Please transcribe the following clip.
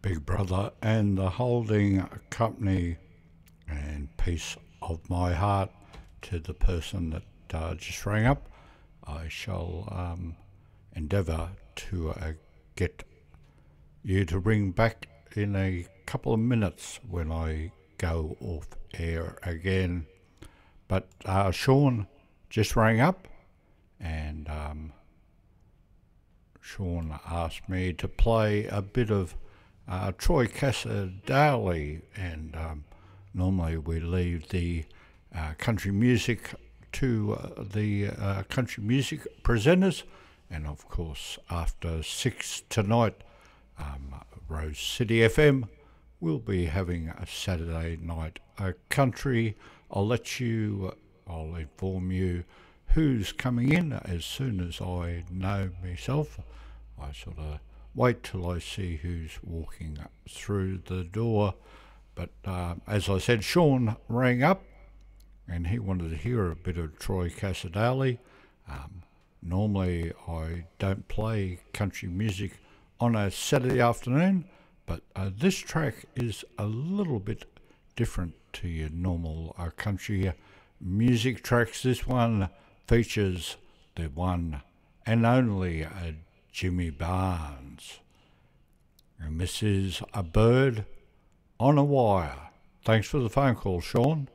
Big Brother and the holding company, and peace of my heart to the person that just rang up. I shall endeavour to get you to ring back in a couple of minutes when I go off air again. But Sean just rang up, and Sean asked me to play a bit of Troy Cassar-Daley, and normally we leave the country music to the country music presenters, and of course after 6 tonight, Rose City FM will be having a Saturday night country. I'll inform you who's coming in as soon as I know myself. I sort of wait till I see who's walking through the door. But as I said, Sean rang up and he wanted to hear a bit of Troy Cassar-Daley. Normally I don't play country music on a Saturday afternoon, but this track is a little bit different to your normal country music tracks. This one features the one and only Jimmy Barnes, and this is A Bird on a Wire. Thanks for the phone call, Sean.